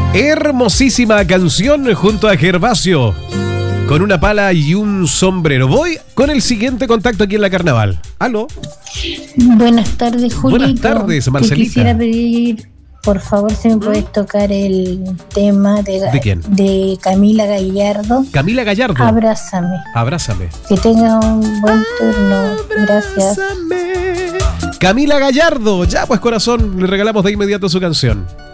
Hermosísima canción junto a Gervasio, con una pala y un sombrero. Voy con el siguiente contacto aquí en la Carnaval. ¿Aló? Buenas tardes, Julito. Buenas tardes, Marcelita. Te quisiera pedir, por favor, si me puedes tocar el tema ¿De quién? De Camila Gallardo. Camila Gallardo. Abrázame. Abrázame. Que tenga un buen turno. Gracias. Camila Gallardo. Ya pues, corazón, le regalamos de inmediato su canción.